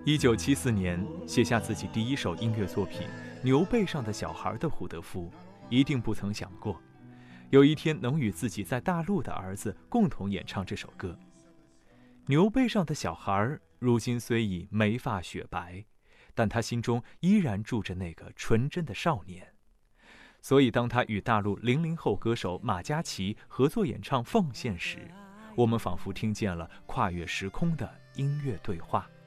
1974年写下自己第一首音乐作品《牛背上的小孩》的胡德夫，一定不曾想过，有一天能与自己在大陆的儿子共同演唱这首歌。牛背上的小孩如今虽已眉发雪白，但他心中依然住着那个纯真的少年。所以当他与大陆00后歌手马嘉祺合作演唱《奉献》时，我们仿佛听见了跨越时空的音乐对话。